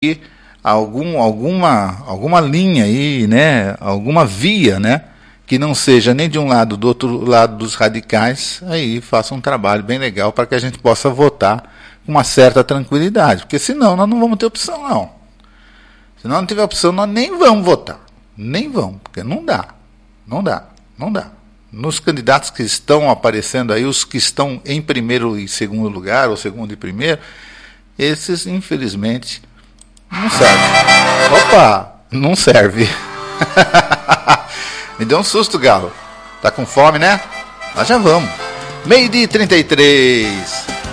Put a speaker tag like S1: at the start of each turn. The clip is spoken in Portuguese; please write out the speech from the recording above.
S1: alguma linha aí, né? Alguma via, né? Que não seja nem de um lado do outro lado dos radicais, aí faça um trabalho bem legal para que a gente possa votar com uma certa tranquilidade, porque senão nós não vamos ter opção não. Se nós não tiver opção, nós nem vamos votar, nem vamos, porque não dá. Nos candidatos que estão aparecendo aí, os que estão em primeiro e segundo lugar, ou segundo e primeiro, esses infelizmente não servem. Opa, não serve. Me deu um susto, Galo. Tá com fome, né? Nós já vamos. 12h33.